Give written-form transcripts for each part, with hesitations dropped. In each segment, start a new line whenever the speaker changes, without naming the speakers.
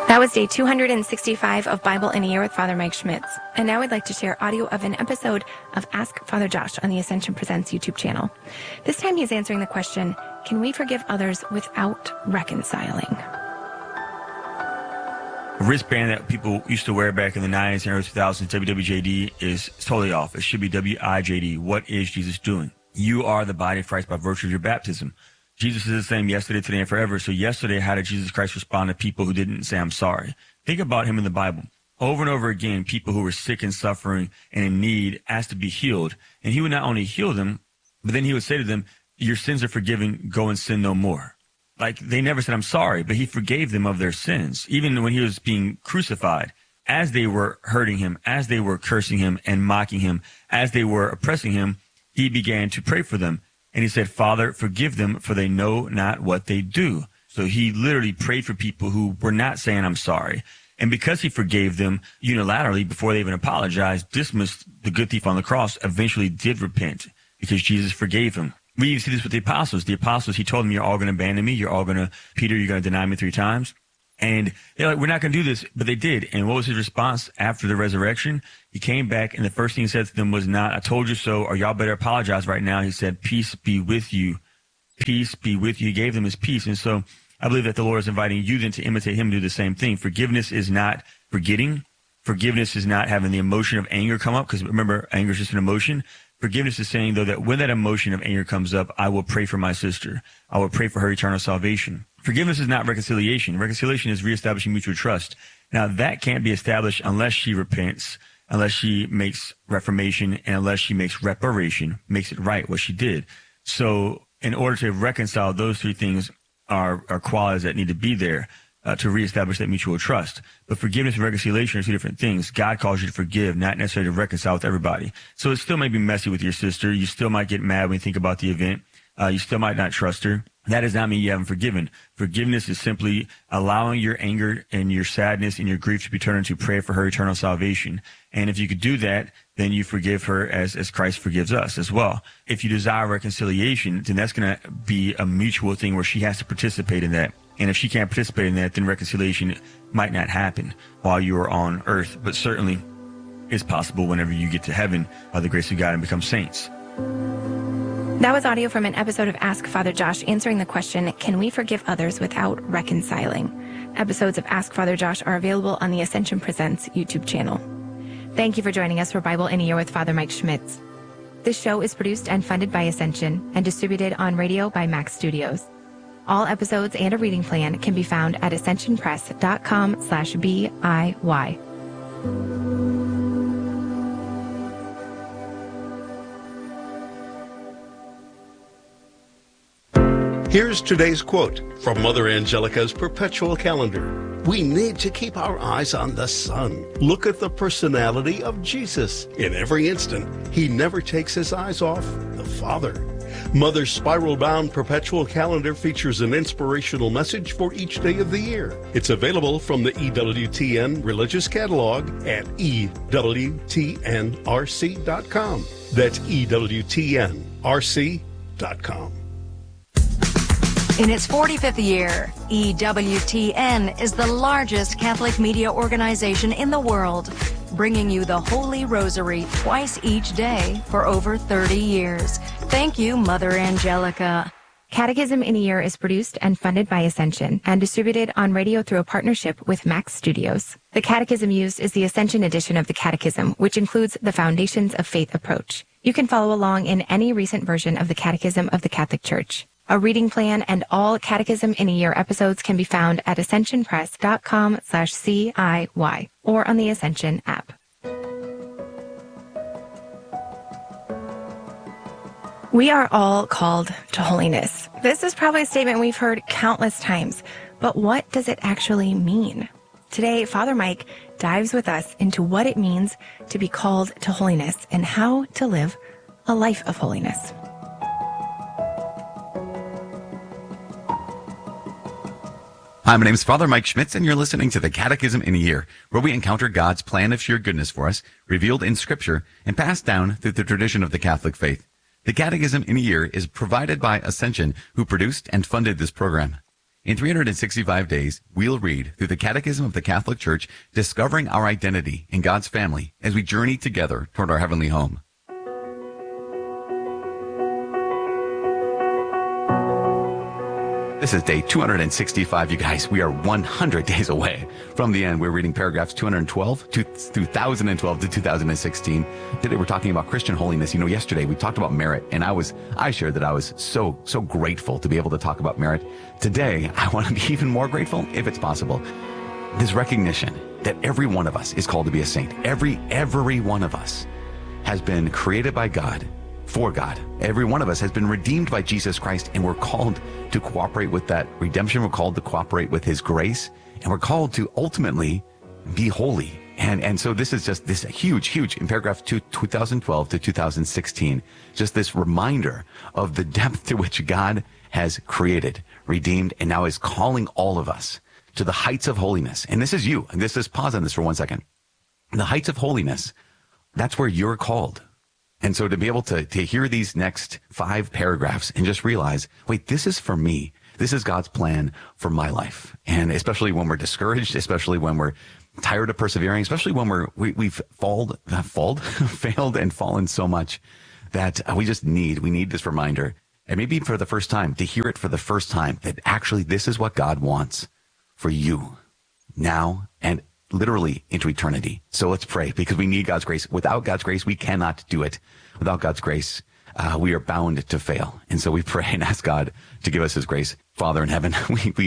That was day 265 of Bible in a Year with Father Mike Schmitz. And now I'd like to share audio of an episode of Ask Father Josh on the Ascension Presents YouTube channel. This time he's answering the question, can we forgive others without reconciling?
A wristband that people used to wear back in the 90s and early 2000s, WWJD, is totally off. It should be WIJD. What is Jesus doing? You are the body of Christ by virtue of your baptism. Jesus is the same yesterday, today, and forever. So yesterday, how did Jesus Christ respond to people who didn't say, I'm sorry? Think about him in the Bible. Over and over again, people who were sick and suffering and in need asked to be healed. And he would not only heal them, but then he would say to them, your sins are forgiven, go and sin no more. Like, they never said, I'm sorry, but he forgave them of their sins. Even when he was being crucified, as they were hurting him, as they were cursing him and mocking him, as they were oppressing him, he began to pray for them. And he said, Father, forgive them, for they know not what they do. So he literally prayed for people who were not saying, I'm sorry. And because he forgave them unilaterally before they even apologized, Dismas, the good thief on the cross, eventually did repent because Jesus forgave him. We even see this with the apostles. The apostles, he told them, you're all going to abandon me. Peter, you're going to deny me 3 times. And they're like, we're not going to do this. But they did. And what was his response after the resurrection? He came back, and the first thing he said to them was not, I told you so, or y'all better apologize right now. He said, peace be with you. Peace be with you. He gave them his peace. And so I believe that the Lord is inviting you then to imitate him, do the same thing. Forgiveness is not forgetting. Forgiveness is not having the emotion of anger come up, because remember, anger is just an emotion. Forgiveness is saying, though, that when that emotion of anger comes up, I will pray for my sister. I will pray for her eternal salvation. Forgiveness is not reconciliation. Reconciliation is reestablishing mutual trust. Now, that can't be established unless she repents, unless she makes reformation, and unless she makes reparation, makes it right what she did. So in order to reconcile, those 3 things are qualities that need to be there to reestablish that mutual trust. But forgiveness and reconciliation are 2 different things. God calls you to forgive, not necessarily to reconcile with everybody. So it still may be messy with your sister. You still might get mad when you think about the event. You still might not trust her. That does not mean you haven't forgiven. Forgiveness is simply allowing your anger and your sadness and your grief to be turned into prayer for her eternal salvation. And if you could do that, then you forgive her as Christ forgives us as well. If you desire reconciliation, then that's going to be a mutual thing where she has to participate in that. And if she can't participate in that, then reconciliation might not happen while you are on earth, but certainly is possible whenever you get to heaven by the grace of God and become saints.
That was audio from an episode of Ask Father Josh answering the question, can we forgive others without reconciling? Episodes of Ask Father Josh are available on the Ascension Presents YouTube channel. Thank you for joining us for Bible in a Year with Father Mike Schmitz. This show is produced and funded by Ascension and distributed on radio by Max Studios. All episodes and a reading plan can be found at ascensionpress.com/BIY.
Here's today's quote from Mother Angelica's Perpetual Calendar. We need to keep our eyes on the sun. Look at the personality of Jesus. In every instant, he never takes his eyes off the Father. Mother's spiral-bound Perpetual Calendar features an inspirational message for each day of the year. It's available from the EWTN Religious Catalog at EWTNRC.com. That's EWTNRC.com.
In its 45th year, EWTN is the largest Catholic media organization in the world, bringing you the Holy Rosary twice each day for over 30 years. Thank you, Mother Angelica.
Catechism in a Year is produced and funded by Ascension and distributed on radio through a partnership with Max Studios. The catechism used is the Ascension edition of the Catechism, which includes the Foundations of Faith approach. You can follow along in any recent version of the Catechism of the Catholic Church. A reading plan and all Catechism in a Year episodes can be found at ascensionpress.com/CIY or on the Ascension app. We are all called to holiness. This is probably a statement we've heard countless times, but what does it actually mean? Today, Father Mike dives with us into what it means to be called to holiness and how to live a life of holiness.
Hi, my name is Father Mike Schmitz, and you're listening to the Catechism in a Year, where we encounter God's plan of sheer goodness for us, revealed in Scripture, and passed down through the tradition of the Catholic faith. The Catechism in a Year is provided by Ascension, who produced and funded this program. In 365 days, we'll read through the Catechism of the Catholic Church, discovering our identity in God's family as we journey together toward our heavenly home. This is day 265, you guys. We are 100 days away from the end. We're reading paragraphs 212 to 2012 to 2016. Today we're talking about Christian holiness. You know, yesterday we talked about merit, and I shared that I was so grateful to be able to talk about merit. Today, I want to be even more grateful, if it's possible. This recognition that every one of us is called to be a saint. Every one of us has been created by God, for God. Every one of us has been redeemed by Jesus Christ, and we're called to cooperate with that redemption. We're called to cooperate with his grace, and we're called to ultimately be holy. And so this is just this huge, in paragraph 2012 to 2016, just this reminder of the depth to which God has created, redeemed, and now is calling all of us to the heights of holiness. And this is you. And this is, pause on this for 1 second. The heights of holiness, that's where you're called. And so to be able to hear these next 5 paragraphs and just realize, wait, this is for me. This is God's plan for my life. And especially when we're discouraged, especially when we're tired of persevering, especially when we've failed and fallen so much that we need this reminder. And maybe for the first time, to hear it for the first time, that actually this is what God wants for you now and literally into eternity. So let's pray, because we need God's grace. Without God's grace, we cannot do it. Without God's grace, we are bound to fail. And so we pray and ask God to give us his grace. Father in heaven,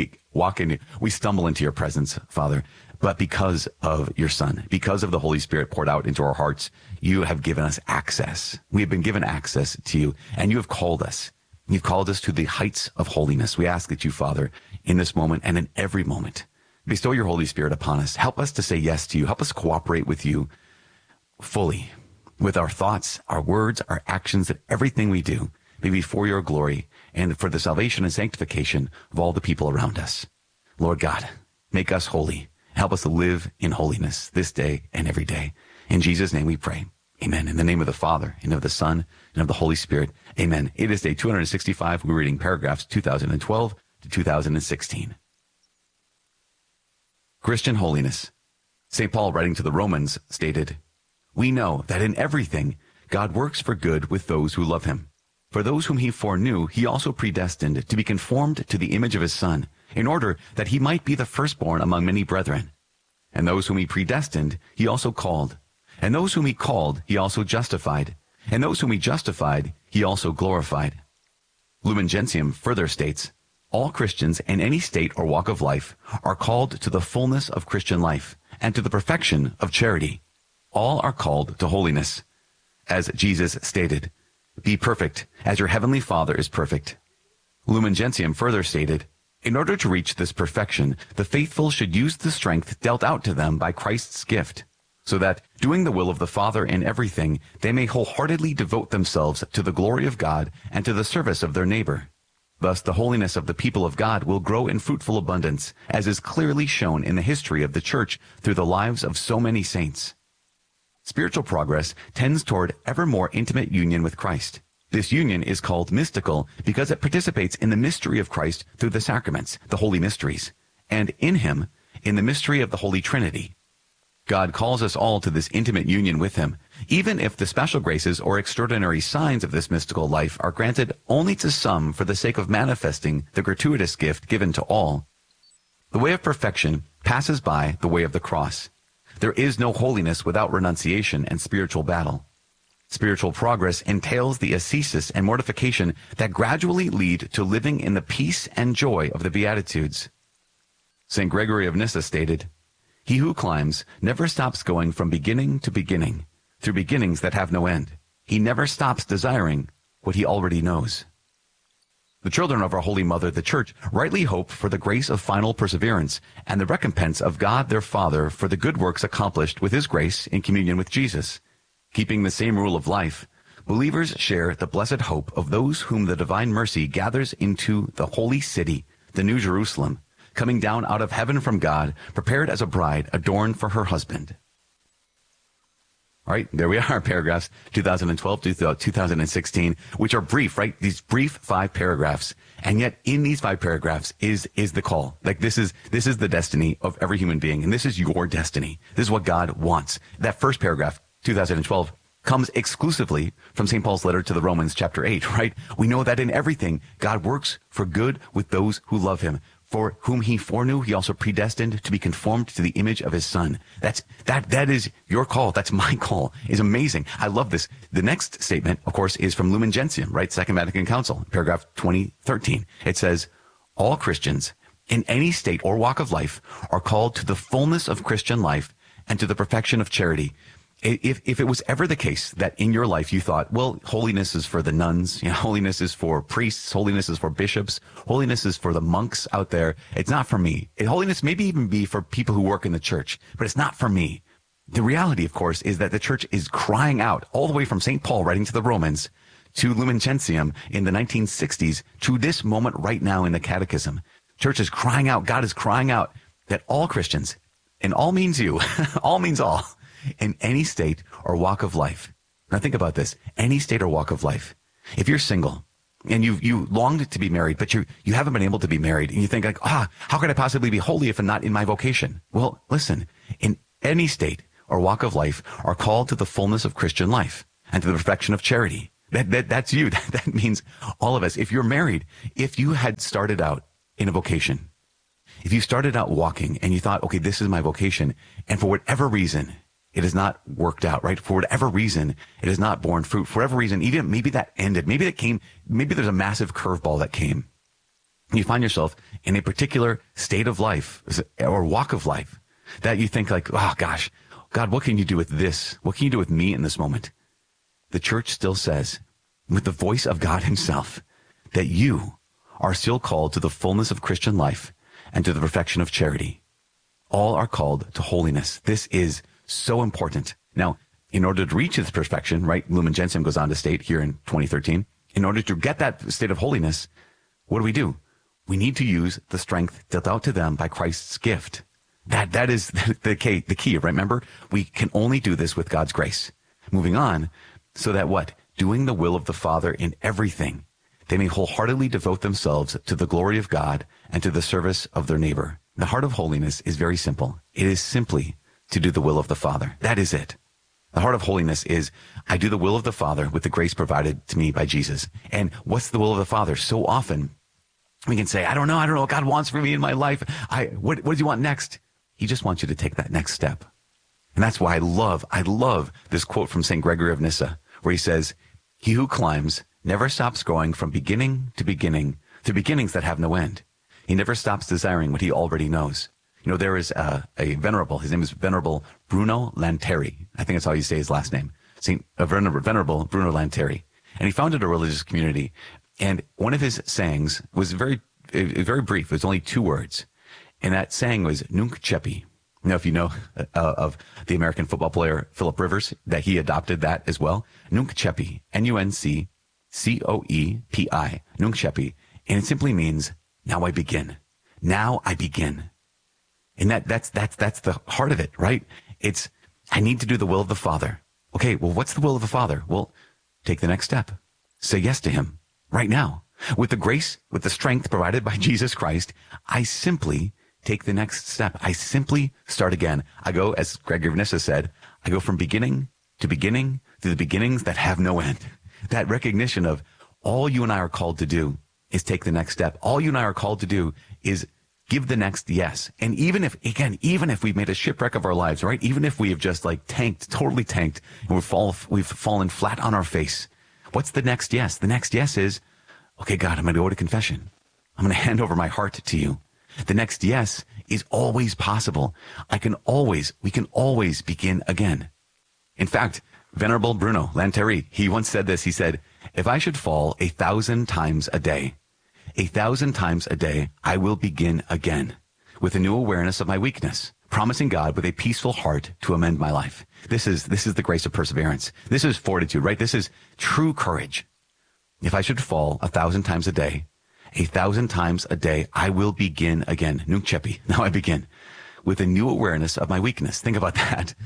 we stumble into your presence, Father, but because of your Son, because of the Holy Spirit poured out into our hearts, you have given us access. We have been given access to you, and you have called us. You've called us to the heights of holiness. We ask that you, Father, in this moment and in every moment, bestow your Holy Spirit upon us. Help us to say yes to you. Help us cooperate with you fully, with our thoughts, our words, our actions, that everything we do may be for your glory and for the salvation and sanctification of all the people around us. Lord God, make us holy. Help us to live in holiness this day and every day. In Jesus' name we pray. Amen. In the name of the Father, and of the Son, and of the Holy Spirit. Amen. It is day 265. We're reading paragraphs 2012 to 2016. Christian holiness. St. Paul, writing to the Romans, stated, "We know that in everything God works for good with those who love him. For those whom he foreknew, he also predestined to be conformed to the image of his Son, in order that he might be the firstborn among many brethren. And those whom he predestined, he also called. And those whom he called, he also justified. And those whom he justified, he also glorified." Lumen Gentium further states, "All Christians in any state or walk of life are called to the fullness of Christian life and to the perfection of charity. All are called to holiness. As Jesus stated, 'Be perfect as your heavenly Father is perfect.'" Lumen Gentium further stated, "In order to reach this perfection, the faithful should use the strength dealt out to them by Christ's gift, so that, doing the will of the Father in everything, they may wholeheartedly devote themselves to the glory of God and to the service of their neighbor. Thus, the holiness of the people of God will grow in fruitful abundance, as is clearly shown in the history of the Church through the lives of so many saints. Spiritual progress tends toward ever more intimate union with Christ. This union is called mystical because it participates in the mystery of Christ through the sacraments, the holy mysteries, and in him, in the mystery of the Holy Trinity. God calls us all to this intimate union with him, even if the special graces or extraordinary signs of this mystical life are granted only to some for the sake of manifesting the gratuitous gift given to all. The way of perfection passes by the way of the cross. There is no holiness without renunciation and spiritual battle. Spiritual progress entails the ascesis and mortification that gradually lead to living in the peace and joy of the Beatitudes. St. Gregory of Nyssa stated, "He who climbs never stops going from beginning to beginning, through beginnings that have no end. He never stops desiring what he already knows." The children of our Holy Mother, the Church, rightly hope for the grace of final perseverance and the recompense of God their Father for the good works accomplished with his grace in communion with Jesus. Keeping the same rule of life, believers share the blessed hope of those whom the divine mercy gathers into the holy city, the New Jerusalem, coming down out of heaven from God, prepared as a bride adorned for her husband. All right, there we are, paragraphs 2012 to 2016, which are brief, right? These brief 5 paragraphs. And yet in these 5 paragraphs is the call. Like this is the destiny of every human being. And this is your destiny. This is what God wants. That first paragraph, 2012, comes exclusively from St. Paul's letter to the Romans, chapter 8, right? We know that in everything, God works for good with those who love him. For whom he foreknew, he also predestined to be conformed to the image of his son. That is your call. That's my call. It's amazing. I love this. The next statement, of course, is from Lumen Gentium, right? Second Vatican Council, paragraph 2013. It says, all Christians in any state or walk of life are called to the fullness of Christian life and to the perfection of charity. If it was ever the case that in your life you thought, well, holiness is for the nuns, holiness is for priests, holiness is for bishops, holiness is for the monks out there, it's not for me. Holiness maybe even be for people who work in the church, but it's not for me. The reality, of course, is that the church is crying out all the way from St. Paul writing to the Romans to Lumen Gentium in the 1960s to this moment right now in the Catechism. Church is crying out, God is crying out that all Christians, and all means you, all means all, in any state or walk of life. Now think about this. Any state or walk of life. If you're single and you longed to be married, but you haven't been able to be married, and you think like, how could I possibly be holy if I'm not in my vocation? Well, listen, in any state or walk of life are called to the fullness of Christian life and to the perfection of charity. That's you. That means all of us. If you're married, if you had started out in a vocation, if you started out walking and you thought, okay, this is my vocation, and for whatever reason, it has not worked out, right? For whatever reason, it has not borne fruit. For whatever reason, even maybe that ended. Maybe there's a massive curveball that came. And you find yourself in a particular state of life or walk of life that you think like, oh gosh, God, what can you do with this? What can you do with me in this moment? The church still says, with the voice of God himself, that you are still called to the fullness of Christian life and to the perfection of charity. All are called to holiness. This is so important. Now, in order to reach this perfection, right, Lumen Gentium goes on to state here in 2013, in order to get that state of holiness, what do? We need to use the strength dealt out to them by Christ's gift. That is the key, remember? We can only do this with God's grace. Moving on, so that what? Doing the will of the Father in everything, they may wholeheartedly devote themselves to the glory of God and to the service of their neighbor. The heart of holiness is very simple. It is simply to do the will of the Father. That is it. The heart of holiness is, I do the will of the Father with the grace provided to me by Jesus. And what's the will of the Father? So often we can say, I don't know what God wants for me in my life. What does he want next? He just wants you to take that next step. And that's why I love this quote from St. Gregory of Nyssa, where he says, he who climbs never stops going from beginning to beginnings that have no end. He never stops desiring what he already knows. There is a venerable, his name is Venerable Bruno Lanteri. I think that's how you say his last name. Venerable Bruno Lanteri. And he founded a religious community. And one of his sayings was very brief. It was only 2 words. And that saying was Nunc Cepi. If you know of the American football player Philip Rivers, that he adopted that as well. Nunc Cepi. Nunccoepi. Nunc Cepi. And it simply means, now I begin. Now I begin. And that's the heart of it, right? It's, I need to do the will of the Father. Okay, well, what's the will of the Father? Well, take the next step. Say yes to him right now. With the grace, with the strength provided by Jesus Christ, I simply take the next step. I simply start again. I go, as Gregory of Nyssa said, I go from beginning to the beginnings that have no end. That recognition of all you and I are called to do is take the next step. All you and I are called to do is give the next yes. And even if we've made a shipwreck of our lives, right? Even if we have just totally tanked, and we've fallen flat on our face, what's the next yes? The next yes is, okay, God, I'm going to go to confession. I'm going to hand over my heart to you. The next yes is always possible. We can always begin again. In fact, Venerable Bruno Lanteri, he once said this. He said, if I should fall 1,000 times a day, 1,000 times a day, I will begin again with a new awareness of my weakness, promising God with a peaceful heart to amend my life. This is the grace of perseverance. This is fortitude, right? This is true courage. If I should fall 1,000 times a day, 1,000 times a day, I will begin again. Nunc Cepi. Now I begin with a new awareness of my weakness. Think about that.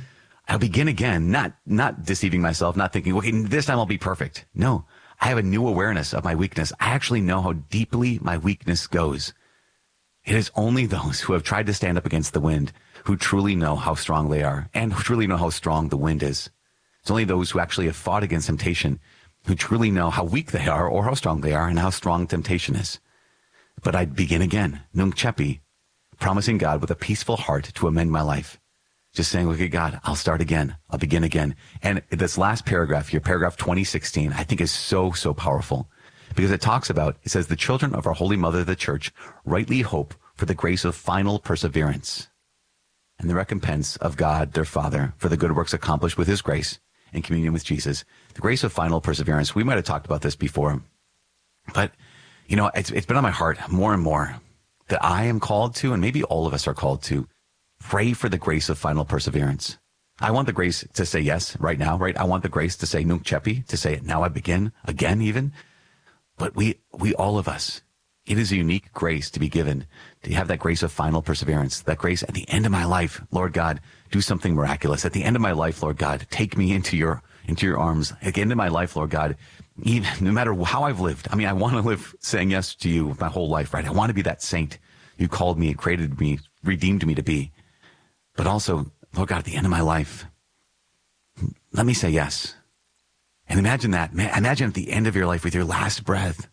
I'll begin again, not deceiving myself, not thinking, okay, this time I'll be perfect. No, I have a new awareness of my weakness. I actually know how deeply my weakness goes. It is only those who have tried to stand up against the wind who truly know how strong they are and who truly know how strong the wind is. It's only those who actually have fought against temptation who truly know how weak they are or how strong they are and how strong temptation is. But I begin again, Nunc Cepi, promising God with a peaceful heart to amend my life. Just saying, look at God, I'll start again. I'll begin again. And this last paragraph here, paragraph 2016, I think is so, so powerful because it talks about, it says, the children of our Holy Mother, the Church, rightly hope for the grace of final perseverance and the recompense of God, their Father, for the good works accomplished with his grace in communion with Jesus. The grace of final perseverance. We might have talked about this before, but you know, it's been on my heart more and more that I am called to, and maybe all of us are called to, pray for the grace of final perseverance. I want the grace to say yes right now, right? I want the grace to say Nunc Cepi, to say now I begin again even. But we all of us, it is a unique grace to be given, to have that grace of final perseverance, that grace at the end of my life. Lord God, do something miraculous. At the end of my life, Lord God, take me into your arms. At the end of my life, Lord God, even no matter how I've lived. I mean, I want to live saying yes to you my whole life, right? I want to be that saint you called me, created me, redeemed me to be. But also, Lord God, at the end of my life, let me say yes. And imagine that. Imagine at the end of your life with your last breath.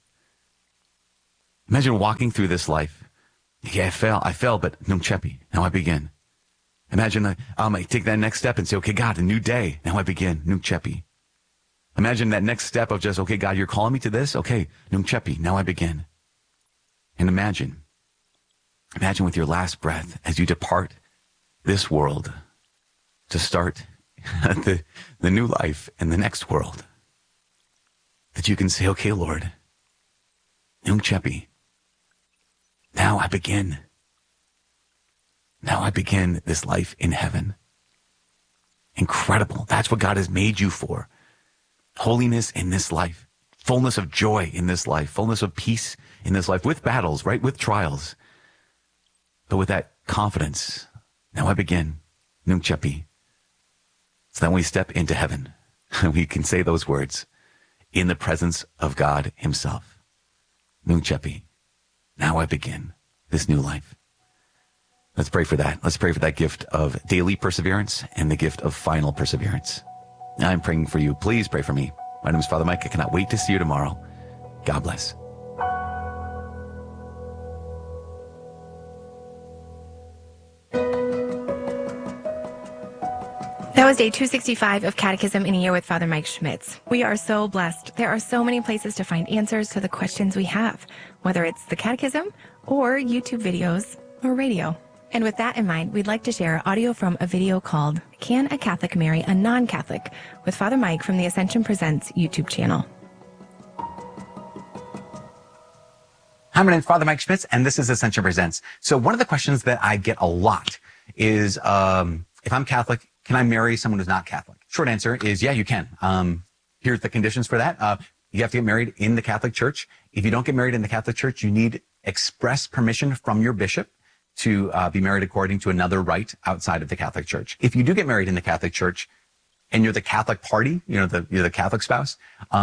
Imagine walking through this life. Yeah, I fell, but Nunc Cepi, now I begin. Imagine I take that next step and say, okay, God, a new day, now I begin, Nunc Cepi. Imagine that next step of just, okay, God, you're calling me to this? Okay, Nunc Cepi, now I begin. And imagine with your last breath as you depart this world to start the new life in the next world, that you can say, okay, Lord, Nunc Cepi, now I begin. Now I begin this life in heaven. Incredible. That's what God has made you for. Holiness in this life, fullness of joy in this life, fullness of peace in this life, with battles, right? With trials, but with that confidence. Now I begin, Nunc Cepi. So that when we step into heaven, we can say those words in the presence of God himself. Nunc Cepi. Now I begin this new life. Let's pray for that. Let's pray for that gift of daily perseverance and the gift of final perseverance. I'm praying for you. Please pray for me. My name is Father Mike. I cannot wait to see you tomorrow. God bless.
That was day 265 of Catechism in a Year with Father Mike Schmitz. We are so blessed. There are so many places to find answers to the questions we have, whether it's the Catechism or YouTube videos or radio. And with that in mind, we'd like to share audio from a video called Can a Catholic Marry a Non-Catholic? With Father Mike from the Ascension Presents YouTube channel.
Hi, my name is Father Mike Schmitz, and this is Ascension Presents. So one of the questions that I get a lot is, if I'm Catholic, can I marry someone who's not Catholic? Short answer is, yeah, you can. Here's the conditions for that. You have to get married in the Catholic Church. If you don't get married in the Catholic Church, you need express permission from your bishop to be married according to another rite outside of the Catholic Church. If you do get married in the Catholic Church and you're the Catholic party, you're the Catholic spouse,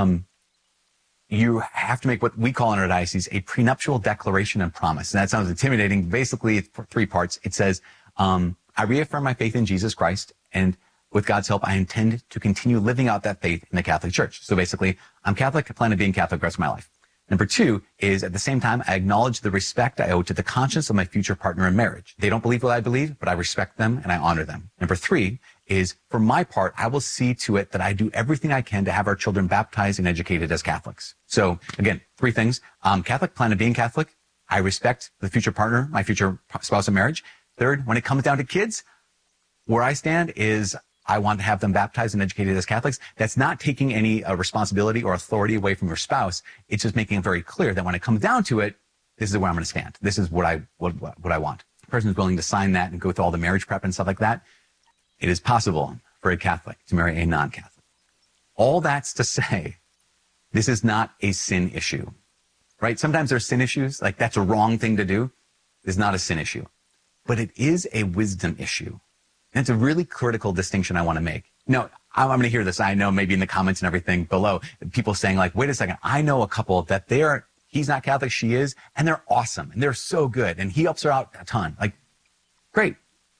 you have to make what we call in our diocese a prenuptial declaration and promise. And that sounds intimidating. Basically, it's 3 parts. It says, I reaffirm my faith in Jesus Christ, and with God's help, I intend to continue living out that faith in the Catholic Church. So basically, I'm Catholic, I plan on being Catholic the rest of my life. Number 2 is, at the same time, I acknowledge the respect I owe to the conscience of my future partner in marriage. They don't believe what I believe, but I respect them and I honor them. Number 3 is, for my part, I will see to it that I do everything I can to have our children baptized and educated as Catholics. So again, 3 things. I'm Catholic, plan on being Catholic. I respect the future partner, my future spouse in marriage. 3rd, when it comes down to kids, where I stand is I want to have them baptized and educated as Catholics. That's not taking any responsibility or authority away from your spouse. It's just making it very clear that when it comes down to it, this is where I'm going to stand. This is what I want. The person who's willing to sign that and go through all the marriage prep and stuff like that, it is possible for a Catholic to marry a non-Catholic. All that's to say, this is not a sin issue, right? Sometimes there's sin issues, like that's a wrong thing to do. It's not a sin issue, but it is a wisdom issue. And it's a really critical distinction I want to make. No, I'm going to hear this. I know maybe in the comments and everything below, people saying like, wait a second, I know a couple that he's not Catholic, she is, and they're awesome, and they're so good, and he helps her out a ton. Like, great.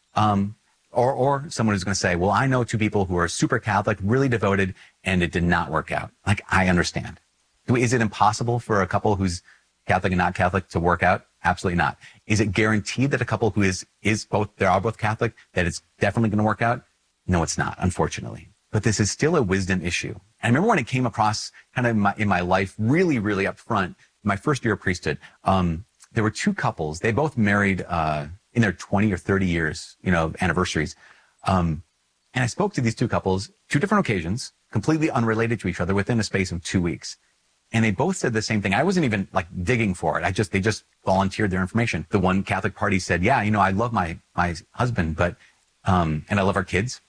Or someone who's going to say, well, I know two people who are super Catholic, really devoted, and it did not work out. Like, I understand. Is it impossible for a couple who's Catholic and not Catholic to work out? Absolutely not. Is it guaranteed that a couple who is both, they are both Catholic, that it's definitely going to work out? No, it's not, unfortunately. But this is still a wisdom issue. And I remember when it came across kind of in my life, really, really up front, my first year of priesthood, there were two couples. They both married in their 20 or 30 years, anniversaries. And I spoke to these two couples, two different occasions, completely unrelated to each other within a space of 2 weeks. And they both said the same thing. I wasn't even like digging for it. They just volunteered their information. The one Catholic party said, yeah, I love my husband, but, and I love our kids.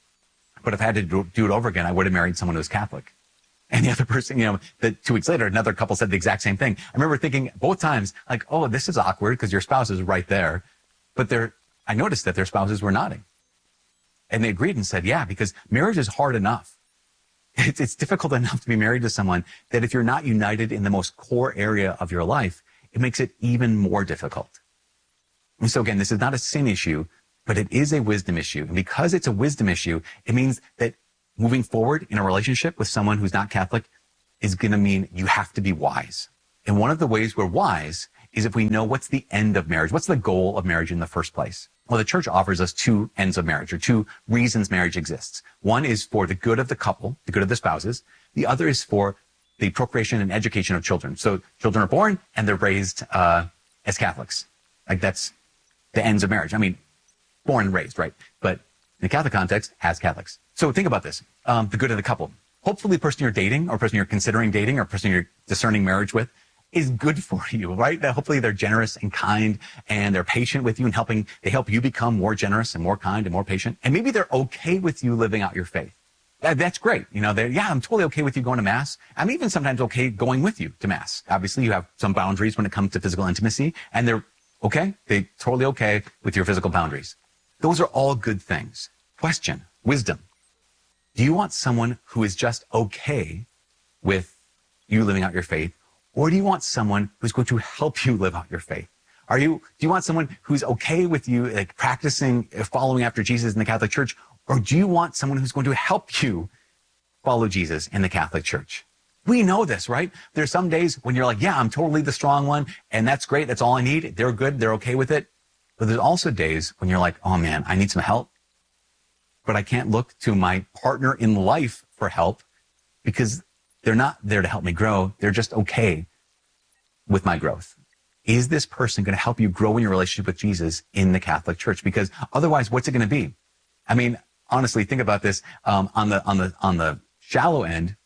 But if I had to do it over again, I would have married someone who was Catholic. And the other person, that 2 weeks later, another couple said the exact same thing. I remember thinking both times like, oh, this is awkward because your spouse is right there. But I noticed that their spouses were nodding. And they agreed and said, yeah, because marriage is hard enough. It's difficult enough to be married to someone that if you're not united in the most core area of your life, it makes it even more difficult. And so again, this is not a sin issue, but it is a wisdom issue. And because it's a wisdom issue, it means that moving forward in a relationship with someone who's not Catholic is going to mean you have to be wise. And one of the ways we're wise is if we know what's the end of marriage, what's the goal of marriage in the first place. Well, the church offers us two ends of marriage, or two reasons marriage exists. One is for the good of the couple, the good of the spouses. The other is for the procreation and education of children. So children are born and they're raised as Catholics. Like that's the ends of marriage. I mean, born and raised, right? But in the Catholic context, as Catholics. So think about this, the good of the couple. Hopefully the person you're dating or person you're considering dating or person you're discerning marriage with is good for you, right? That hopefully they're generous and kind and they're patient with you and they help you become more generous and more kind and more patient. And maybe they're okay with you living out your faith. That's great. I'm totally okay with you going to mass. I'm even sometimes okay going with you to mass. Obviously you have some boundaries when it comes to physical intimacy and they're okay. They're totally okay with your physical boundaries. Those are all good things. Question, wisdom. Do you want someone who is just okay with you living out your faith? Or do you want someone who's going to help you live out your faith? Do you want someone who's okay with you, like practicing, following after Jesus in the Catholic Church? Or do you want someone who's going to help you follow Jesus in the Catholic Church? We know this, right? There's some days when you're like, yeah, I'm totally the strong one. And that's great. That's all I need. They're good. They're okay with it. But there's also days when you're like, oh man, I need some help. But I can't look to my partner in life for help because they're not there to help me grow. They're just okay with my growth. Is this person going to help you grow in your relationship with Jesus in the Catholic Church? Because otherwise, what's it going to be? I mean, honestly, think about this. On the shallow end,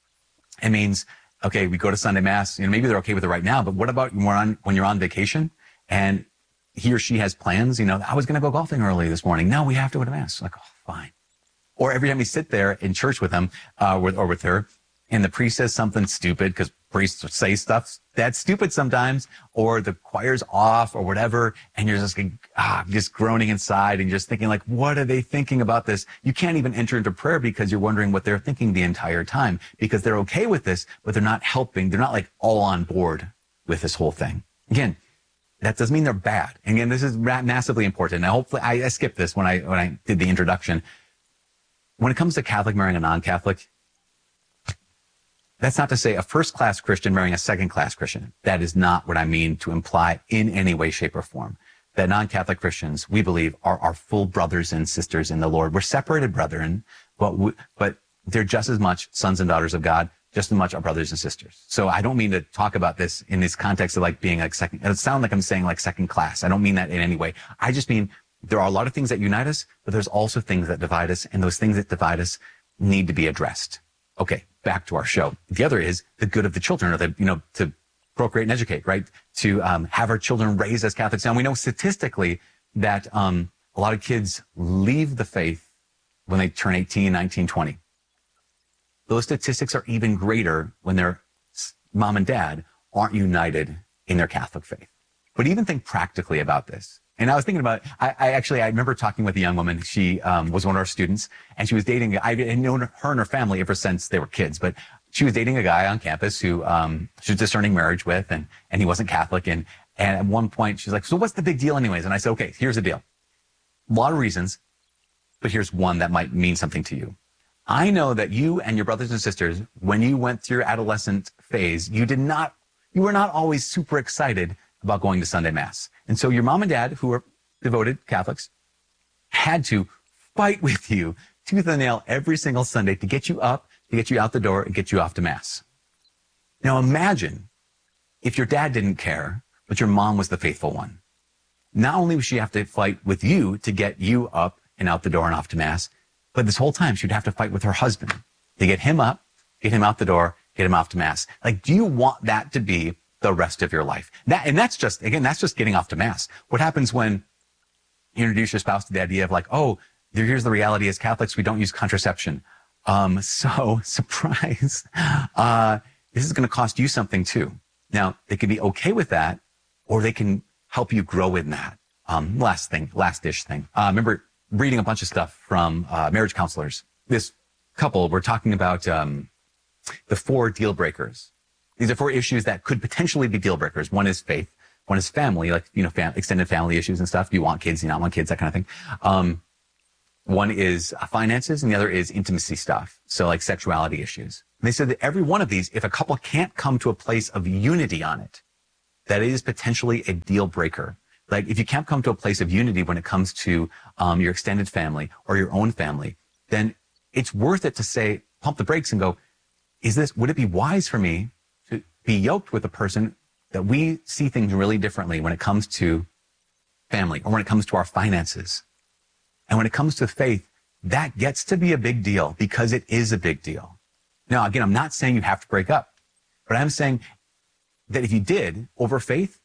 it means, okay, we go to Sunday Mass. Maybe they're okay with it right now, but what about when you're on vacation and he or she has plans? I was going to go golfing early this morning. No, we have to go to Mass. Like, oh, fine. Or every time we sit there in church with him or with her, and the priest says something stupid, because priests say stuff that's stupid sometimes, or the choir's off or whatever, and you're just groaning inside and just thinking like, what are they thinking about this? You can't even enter into prayer because you're wondering what they're thinking the entire time, because they're okay with this, but they're not helping. They're not like all on board with this whole thing. Again, that doesn't mean they're bad. And again, this is massively important. Now, hopefully I skipped this when I did the introduction. When it comes to Catholic marrying a non-Catholic, that's not to say a first-class Christian marrying a second-class Christian. That is not what I mean to imply in any way, shape, or form. That non-Catholic Christians, we believe, are our full brothers and sisters in the Lord. We're separated brethren, but they're just as much sons and daughters of God, just as much our brothers and sisters. So I don't mean to talk about this in this context of like being like second. It sounds like I'm saying like second class. I don't mean that in any way. I just mean there are a lot of things that unite us, but there's also things that divide us, and those things that divide us need to be addressed. Okay, back to our show. The other is the good of the children, or to procreate and educate, right? To have our children raised as Catholics. Now we know statistically that a lot of kids leave the faith when they turn 18, 19, 20. Those statistics are even greater when their mom and dad aren't united in their Catholic faith. But even think practically about this. And I was thinking about, I remember talking with a young woman. She was one of our students, and she was dating, I had known her and her family ever since they were kids, but she was dating a guy on campus who she was discerning marriage with, and he wasn't Catholic. And at one point, she's like, so what's the big deal anyways? And I said, okay, here's the deal. A lot of reasons, but here's one that might mean something to you. I know that you and your brothers and sisters, when you went through your adolescent phase, you were not always super excited about going to Sunday Mass. And so your mom and dad, who were devoted Catholics, had to fight with you tooth and nail every single Sunday to get you up, to get you out the door, and get you off to Mass. Now imagine if your dad didn't care, but your mom was the faithful one. Not only would she have to fight with you to get you up and out the door and off to Mass, but this whole time she'd have to fight with her husband to get him up, get him out the door, get him off to Mass. Like, do you want that to be the rest of your life? That's just getting off to Mass. What happens when you introduce your spouse to the idea of like, oh, here's the reality as Catholics, we don't use contraception. So surprise, this is going to cost you something too. Now, they can be okay with that, or they can help you grow in that. Last-ish thing. I remember reading a bunch of stuff from marriage counselors. This couple were talking about the 4 deal breakers. These are 4 issues that could potentially be deal breakers. One is faith. One is family, like, extended family issues and stuff. Do you want kids? Do you not want kids? That kind of thing. One is finances, and the other is intimacy stuff. So like sexuality issues. And they said that every one of these, if a couple can't come to a place of unity on it, that is potentially a deal breaker. Like, if you can't come to a place of unity when it comes to your extended family or your own family, then it's worth it to say, pump the brakes and go, would it be wise for me to be yoked with a person that we see things really differently when it comes to family or when it comes to our finances? And when it comes to faith, that gets to be a big deal because it is a big deal. Now, again, I'm not saying you have to break up, but I'm saying that if you did over faith,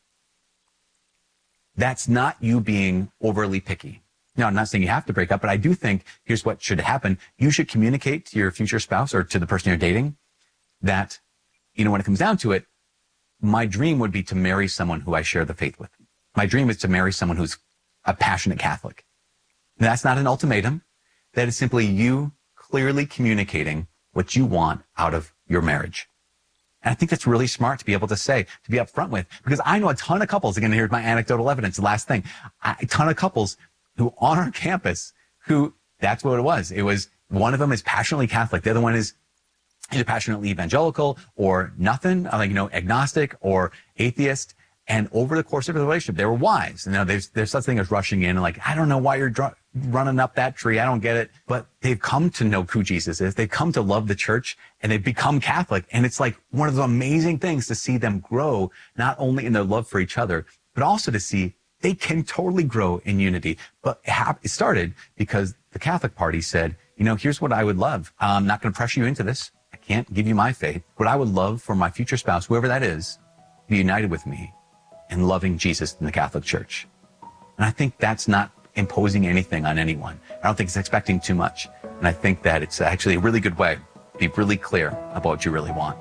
that's not you being overly picky. Now, I'm not saying you have to break up, but I do think here's what should happen. You should communicate to your future spouse or to the person you're dating that, when it comes down to it, my dream would be to marry someone who I share the faith with. My dream is to marry someone who's a passionate Catholic. And that's not an ultimatum. That is simply you clearly communicating what you want out of your marriage. And I think that's really smart to be able to say, to be upfront with, because I know a ton of couples, again, here's my anecdotal evidence, the last thing, a ton of couples who on our campus, who that's what it was. It was, one of them is passionately Catholic. The other one is either passionately evangelical or nothing, like, agnostic or atheist. And over the course of the relationship, they were wise. There's such thing as rushing in and like, I don't know why you're running up that tree. I don't get it. But they've come to know who Jesus is. They've come to love the church and they've become Catholic. And it's like one of the amazing things to see them grow, not only in their love for each other, but also to see they can totally grow in unity. But it started because the Catholic party said, here's what I would love. I'm not going to pressure you into this. I can't give you my faith. What I would love for my future spouse, whoever that is, be united with me and loving Jesus in the Catholic Church. And I think that's not imposing anything on anyone. I don't think it's expecting too much. And I think that it's actually a really good way to be really clear about what you really want.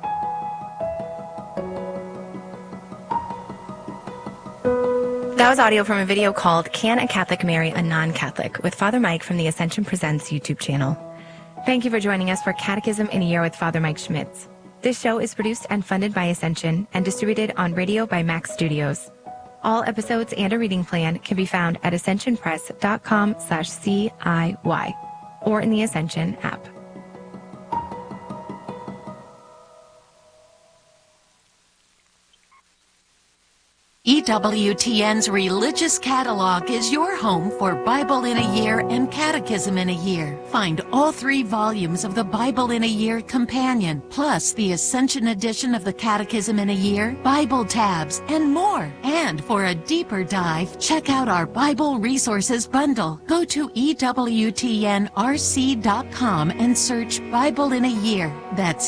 That was audio from a video called Can a Catholic Marry a Non-Catholic? With Father Mike from the Ascension Presents YouTube channel. Thank you for joining us for Catechism in a Year with Father Mike Schmitz. This show is produced and funded by Ascension and distributed on radio by Max Studios. All episodes and a reading plan can be found at ascensionpress.com/CIY or in the Ascension app.
EWTN's Religious Catalog is your home for Bible in a Year and Catechism in a Year. Find all 3 volumes of the Bible in a Year Companion, plus the Ascension edition of the Catechism in a Year, Bible tabs, and more. And for a deeper dive, check out our Bible Resources Bundle. Go to EWTNRC.com and search Bible in a Year. That's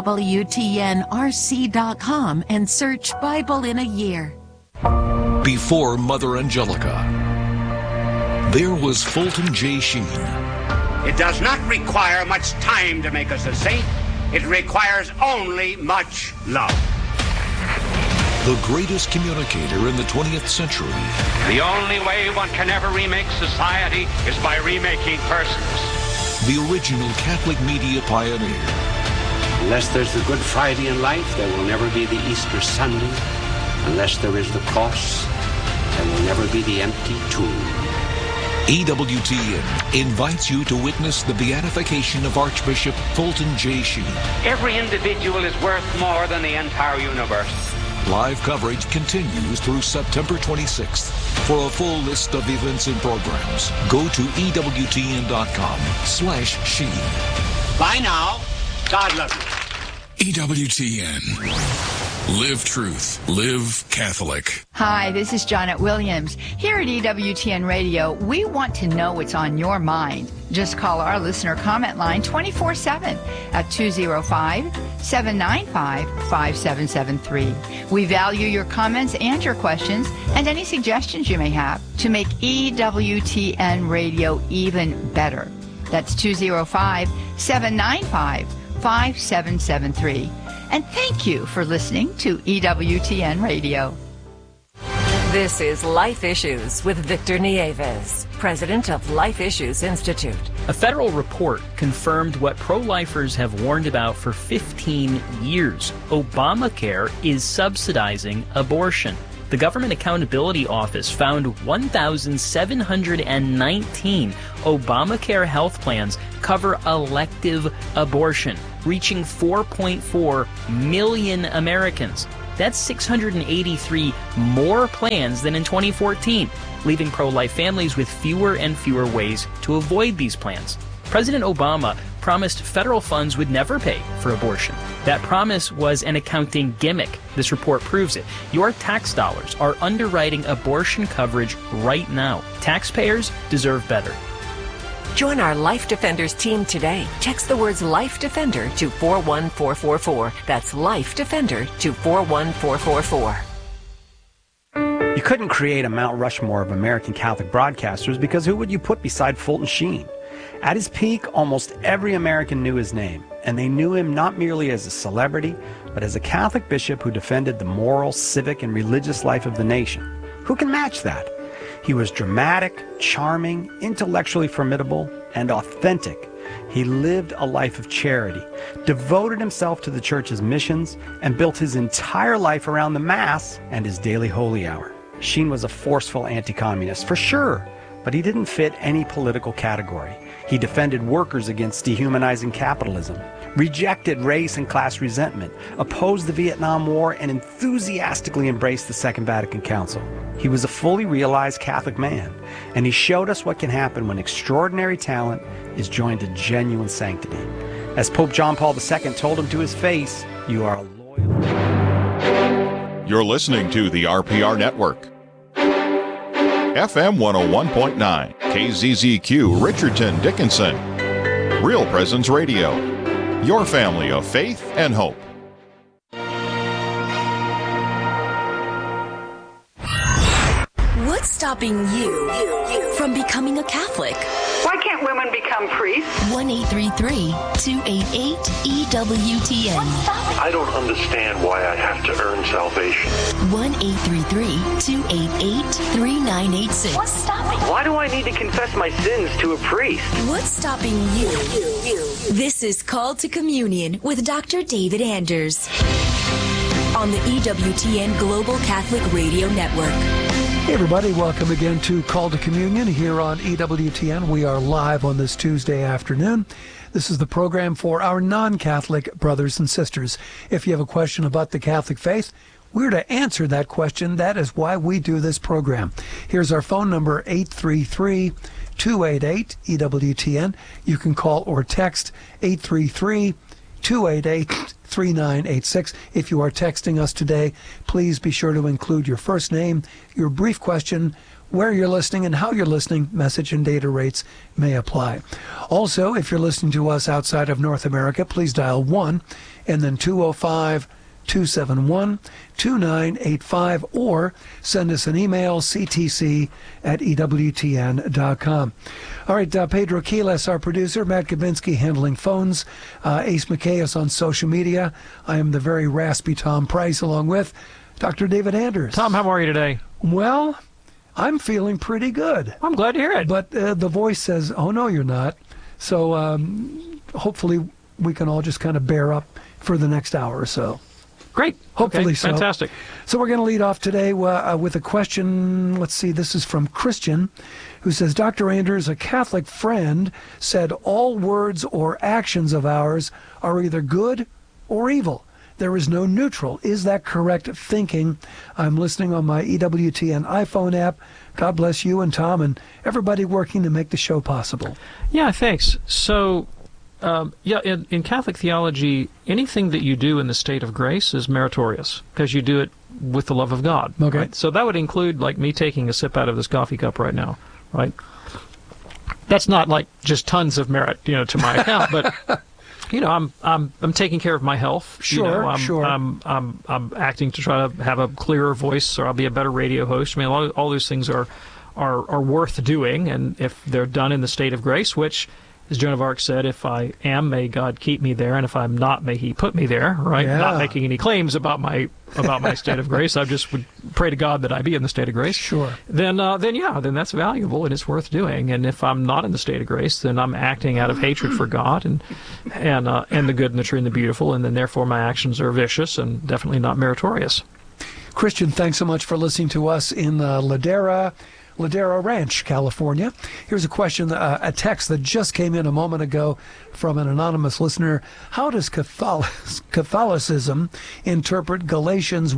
EWTNRC.com and search Bible in a Year.
Before Mother Angelica, there was Fulton J. Sheen.
It does not require much time to make us a saint. It requires only much love.
the greatest communicator in the 20th century.
The only way one can ever remake society is by remaking persons.
The original Catholic media pioneer.
Unless there's the Good Friday in life, there will never be the Easter Sunday. Unless there is the cross, there will never be the empty tomb.
EWTN invites you to witness the beatification of Archbishop Fulton J. Sheen.
Every individual is worth more than the entire universe.
Live coverage continues through September 26th. For a full list of events and programs, go to EWTN.com/Sheen.
Bye now. God love you.
EWTN. Live truth. Live Catholic.
Hi, this is Janet Williams. Here at EWTN Radio, we want to know what's on your mind. Just call our listener comment line 24/7 at 205-795-5773. We value your comments and your questions and any suggestions you may have to make EWTN Radio even better. That's 205-795-5773. And thank you for listening to EWTN Radio.
This is Life Issues with Victor Nieves, president of Life Issues Institute.
A federal report confirmed what pro-lifers have warned about for 15 years. Obamacare is subsidizing abortion. The Government Accountability Office found 1,719 Obamacare health plans cover elective abortion, reaching 4.4 million Americans. That's 683 more plans than in 2014, leaving pro-life families with fewer and fewer ways to avoid these plans. President Obama promised federal funds would never pay for abortion. That promise was an accounting gimmick. This report proves it. Your tax dollars are underwriting abortion coverage right now. Taxpayers deserve better.
Join our Life Defenders team today. Text the words Life Defender to 41444. That's Life Defender to 41444.
You couldn't create a Mount Rushmore of American Catholic broadcasters because who would you put beside Fulton Sheen? At his peak, almost every American knew his name, and they knew him not merely as a celebrity, but as a Catholic bishop who defended the moral, civic, and religious life of the nation. Who can match that? He was dramatic, charming, intellectually formidable, and authentic. He lived a life of charity, devoted himself to the church's missions, and built his entire life around the Mass and his daily holy hour. Sheen was a forceful anti-communist, for sure, but he didn't fit any political category. He defended workers against dehumanizing capitalism, rejected race and class resentment, opposed the Vietnam War, and enthusiastically embraced the Second Vatican Council. He was a fully realized Catholic man, and he showed us what can happen when extraordinary talent is joined to genuine sanctity. As Pope John Paul II told him to his face, "You are a loyal..."
You're listening to the RPR Network. FM 101.9, KZZQ, Richardson, Dickinson. Real Presence Radio. Your family of faith and hope.
What's stopping you from becoming a Catholic?
Why can't women become priests?
1-833-288-EWTN.
I don't understand why I have to earn salvation.
1-833-288-3986.
What's stopping? Why do I need to confess my sins to a priest?
What's stopping you? This is Called to Communion with Dr. David Anders on the EWTN Global Catholic Radio Network.
Hey everybody, welcome again to Call to Communion here on EWTN. We are live on this Tuesday afternoon. This is the program for our non-Catholic brothers and sisters. If you have a question about the Catholic faith, we're to answer that question. That is why we do this program. Here's our phone number, 833-288-EWTN. You can call or text 833-288-3986. If you are texting us today, please be sure to include your first name, your brief question, where you're listening and how you're listening. Message and data rates may apply. Also, if you're listening to us outside of North America, please dial 1 and then 205-271-2985 or send us an email, ctc@ewtn.com. All right, Pedro Quiles, our producer, Matt Gabinski handling phones, Ace McKay is on social media. I am the very raspy Tom Price, along with Dr. David Anders.
Tom, how are you today?
Well, I'm feeling pretty good.
I'm glad to hear it.
But the voice says, oh, no, you're not. So hopefully we can all just kind of bear up for the next hour or so.
Great.
Hopefully
okay.
so.
Fantastic.
So we're going to lead off today with a question. Let's see. This is from Christian, who says, Dr. Anders, a Catholic friend said all words or actions of ours are either good or evil. There is no neutral. Is that correct thinking? I'm listening on my EWTN iPhone app. God bless you and Tom and everybody working to make the show possible.
Yeah, thanks. So, in Catholic theology, anything that you do in the state of grace is meritorious because you do it with the love of God.
Okay.
Right? So that would include like me taking a sip out of this coffee cup right now, right? That's not like just tons of merit, to my account, but I'm taking care of my health.
Sure, sure.
I'm acting to try to have a clearer voice, or I'll be a better radio host. I mean, all those things are worth doing, and if they're done in the state of grace, which, as Joan of Arc said, if I am, may God keep me there, and if I'm not, may He put me there. Right?
Yeah.
Not making any claims about my state of grace. I just would pray to God that I be in the state of grace.
Sure.
Then that's valuable and it's worth doing. And if I'm not in the state of grace, then I'm acting out of hatred for God and the good and the true and the beautiful, and then therefore my actions are vicious and definitely not meritorious.
Christian, thanks so much for listening to us in Ladera Ranch, California. Here's a question, a text that just came in a moment ago from an anonymous listener. How does Catholicism interpret Galatians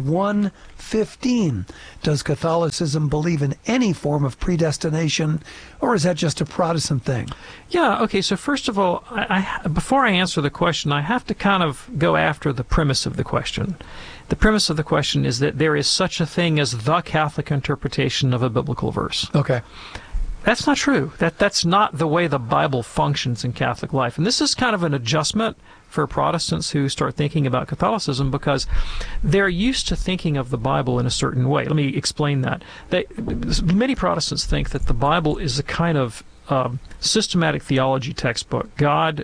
1:15? Does Catholicism believe in any form of predestination, or is that just a Protestant thing?
Yeah, okay, so first of all, before I answer the question, I have to kind of go after the premise of the question. The premise of the question is that there is such a thing as the Catholic interpretation of a biblical verse.
Okay.
That's not true. That's not the way the Bible functions in Catholic life. And this is kind of an adjustment for Protestants who start thinking about Catholicism because they're used to thinking of the Bible in a certain way. Let me explain that. Many Protestants think that the Bible is a kind of systematic theology textbook. God,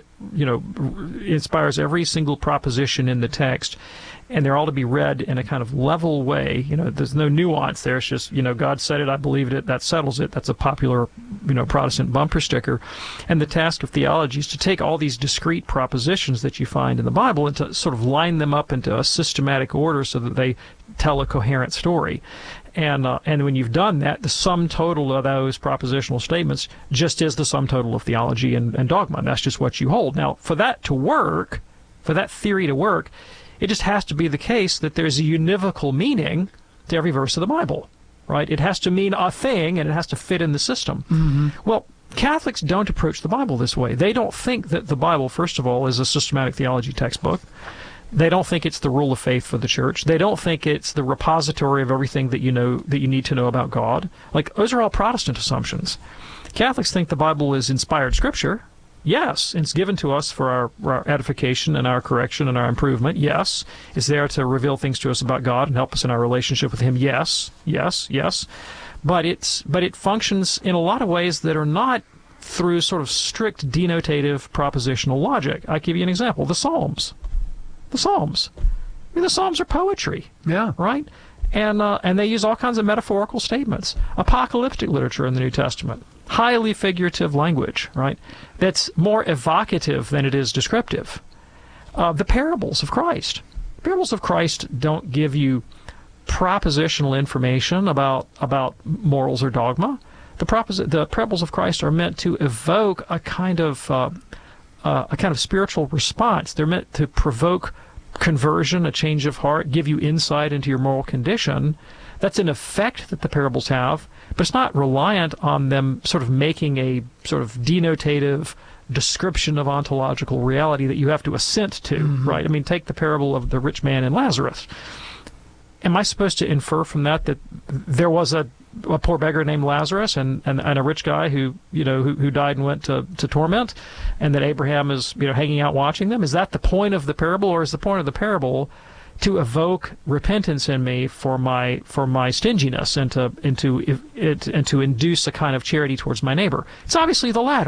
inspires every single proposition in the text, and they're all to be read in a kind of level way. There's no nuance there. It's just, God said it, I believed it, that settles it. That's a popular, Protestant bumper sticker. And the task of theology is to take all these discrete propositions that you find in the Bible and to sort of line them up into a systematic order so that they tell a coherent story. And when you've done that, the sum total of those propositional statements just is the sum total of theology and dogma. And that's just what you hold. Now, for that to work, for that theory to work, it just has to be the case that there's a univocal meaning to every verse of the Bible, right? It has to mean a thing, and it has to fit in the system.
Mm-hmm.
Well, Catholics don't approach the Bible this way. They don't think that the Bible, first of all, is a systematic theology textbook. They don't think it's the rule of faith for the church. They don't think it's the repository of everything that you need to know about God. Like, those are all Protestant assumptions. Catholics think the Bible is inspired scripture. Yes, it's given to us for our edification and our correction and our improvement. Yes, it's there to reveal things to us about God and help us in our relationship with Him. Yes, yes, yes. But it functions in a lot of ways that are not through sort of strict denotative propositional logic. I'll give you an example. The Psalms. The Psalms. I mean, the Psalms are poetry.
Yeah.
Right? And they use all kinds of metaphorical statements. Apocalyptic literature in the New Testament. Highly figurative language, right? That's more evocative than it is descriptive. The parables of Christ. Parables of Christ don't give you propositional information about morals or dogma. The parables of Christ are meant to evoke a kind of spiritual response. They're meant to provoke conversion, a change of heart, give you insight into your moral condition. That's an effect that the parables have, but it's not reliant on them sort of making a sort of denotative description of ontological reality that you have to assent to, right? I mean, take the parable of the rich man and Lazarus. Am I supposed to infer from that there was a poor beggar named Lazarus and a rich guy who died and went to torment, and that Abraham is hanging out watching them? Is that the point of the parable, or is the point of the parable to evoke repentance in me for my stinginess and to induce a kind of charity towards my neighbor? It's obviously the latter,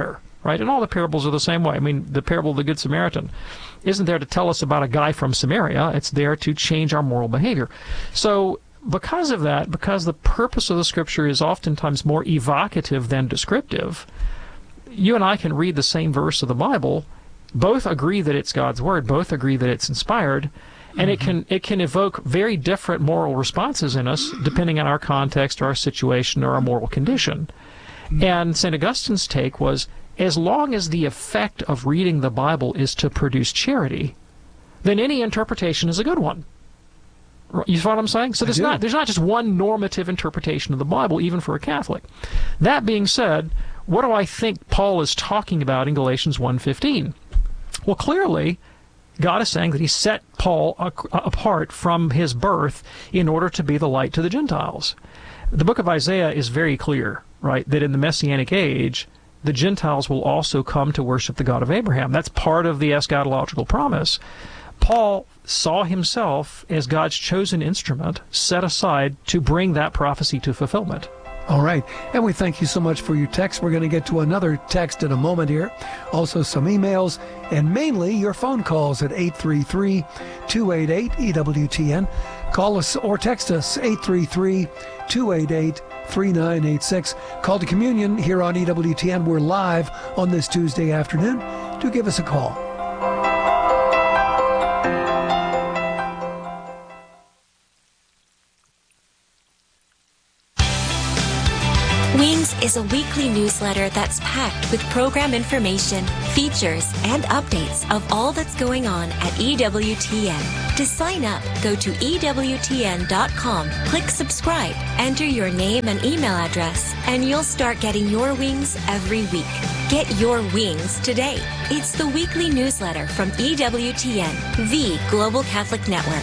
right? And all the parables are the same way. I mean, the parable of the Good Samaritan isn't there to tell us about a guy from Samaria. It's there to change our moral behavior. So because of that, because the purpose of the Scripture is oftentimes more evocative than descriptive, you and I can read the same verse of the Bible, both agree that it's God's Word, both agree that it's inspired, and it can evoke very different moral responses in us depending on our context or our situation or our moral condition. And St. Augustine's take was, as long as the effect of reading the Bible is to produce charity, then any interpretation is a good one. You follow what I'm saying? So there's not just one normative interpretation of the Bible, even for a Catholic. That being said, what do I think Paul is talking about in Galatians 1:15? Well, clearly, God is saying that he set Paul apart from his birth in order to be the light to the Gentiles. The book of Isaiah is very clear, right, that in the Messianic age, the Gentiles will also come to worship the God of Abraham. That's part of the eschatological promise. Paul saw himself as God's chosen instrument set aside to bring that prophecy to fulfillment.
All right. And we thank you so much for your text. We're going to get to another text in a moment here. Also some emails, and mainly your phone calls at 833-288-EWTN. Call us or text us, 833-288-3986. Call to Communion here on EWTN. We're live on this Tuesday afternoon. Do give us a call.
Wings is a weekly newsletter that's packed with program information, features, and updates of all that's going on at EWTN. To sign up, go to EWTN.com, click subscribe, enter your name and email address, and you'll start getting your wings every week. Get your wings today. It's the weekly newsletter from EWTN, the Global Catholic Network.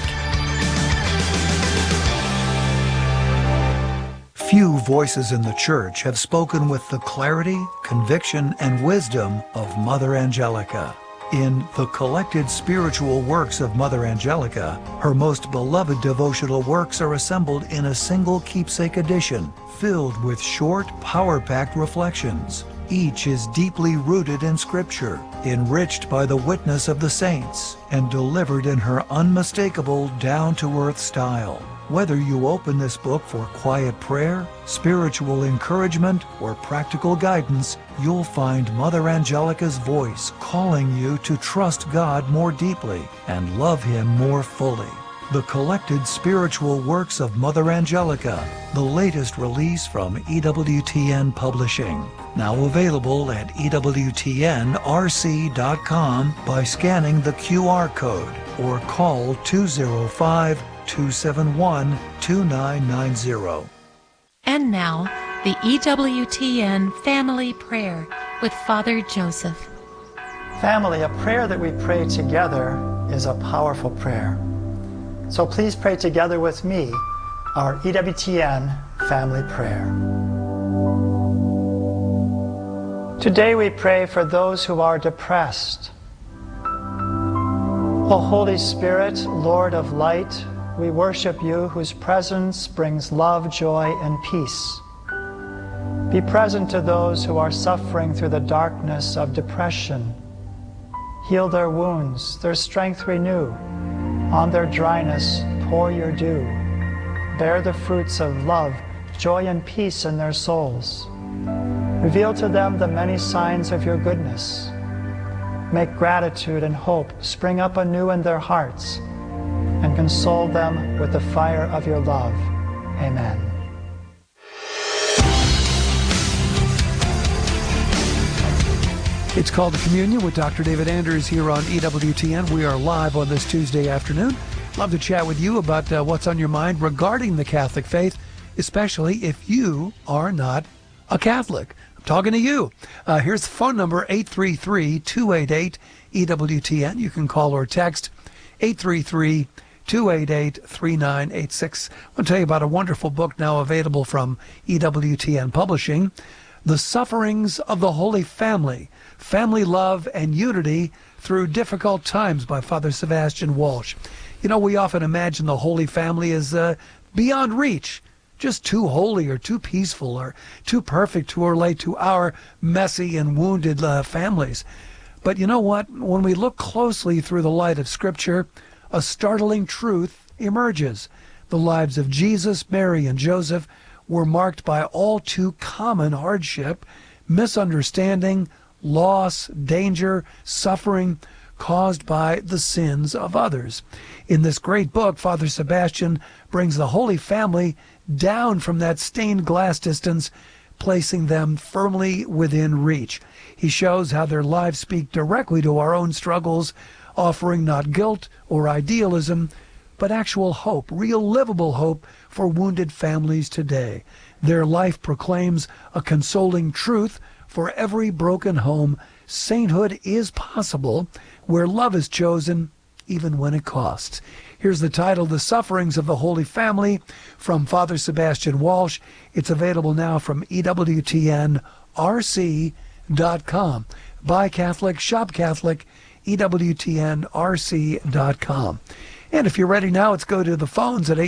Few voices in the Church have spoken with the clarity, conviction, and wisdom of Mother Angelica. In the collected spiritual works of Mother Angelica, her most beloved devotional works are assembled in a single keepsake edition, filled with short, power-packed reflections. Each is deeply rooted in Scripture, enriched by the witness of the saints, and delivered in her unmistakable, down-to-earth style. Whether you open this book for quiet prayer, spiritual encouragement, or practical guidance, you'll find Mother Angelica's voice calling you to trust God more deeply and love Him more fully. The collected spiritual works of Mother Angelica, the latest release from EWTN Publishing. Now available at EWTNRC.com by scanning the QR code or call 205-271-2990.
And now, the EWTN Family Prayer with Father Joseph.
Family, a prayer that we pray together is a powerful prayer. So please pray together with me our EWTN Family Prayer. Today we pray for those who are depressed. O Holy Spirit, Lord of light, we worship you whose presence brings love, joy, and peace. Be present to those who are suffering through the darkness of depression. Heal their wounds, their strength renew. On their dryness, pour your dew. Bear the fruits of love, joy, and peace in their souls. Reveal to them the many signs of your goodness. Make gratitude and hope spring up anew in their hearts, and console them with the fire of your love. Amen.
It's called Communion with Dr. David Anders here on EWTN. We are live on this Tuesday afternoon. Love to chat with you about what's on your mind regarding the Catholic faith, especially if you are not a Catholic. I'm talking to you. Here's the phone number, 833-288-EWTN. You can call or text 833-288-3986. I want to tell you about a wonderful book now available from EWTN Publishing, The Sufferings of the Holy Family, Family Love and Unity Through Difficult Times by Father Sebastian Walsh. You know, we often imagine the Holy Family as beyond reach, just too holy or too peaceful or too perfect to relate to our messy and wounded families. But you know what? When we look closely through the light of Scripture, a startling truth emerges. The lives of Jesus, Mary, and Joseph were marked by all too common hardship, misunderstanding, loss, danger, suffering caused by the sins of others. In this great book, Father Sebastian brings the Holy Family down from that stained glass distance, placing them firmly within reach. He shows how their lives speak directly to our own struggles, offering not guilt or idealism, but actual hope, real livable hope for wounded families today. Their life proclaims a consoling truth for every broken home. Sainthood is possible where love is chosen, even when it costs. Here's the title, The Sufferings of the Holy Family, from Father Sebastian Walsh. It's available now from EWTNRC.com. Buy Catholic, shop Catholic, EWTNRC.com. And if you're ready now, let's go to the phones at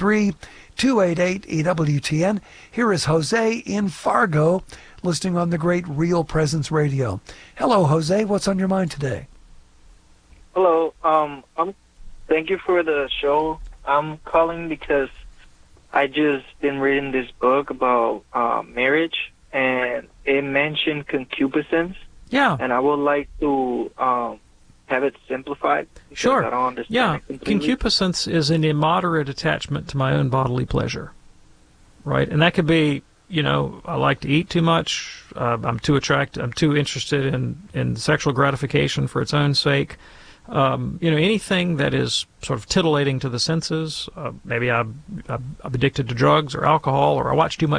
833-288-EWTN. Here is Jose in Fargo, listening on the great Real Presence Radio. Hello, Jose. What's on your mind today?
Hello. Thank you for the show. I'm calling because I just been reading this book about marriage, and it mentioned concupiscence.
Yeah.
And I would like to have it simplified.
Sure.
I don't understand
Yeah.
it completely.
Concupiscence is an immoderate attachment to my own bodily pleasure, right? And that could be, you know, I like to eat too much. I'm too interested in sexual gratification for its own sake. You know, anything that is sort of titillating to the senses. Maybe I'm addicted to drugs or alcohol, or I watch too much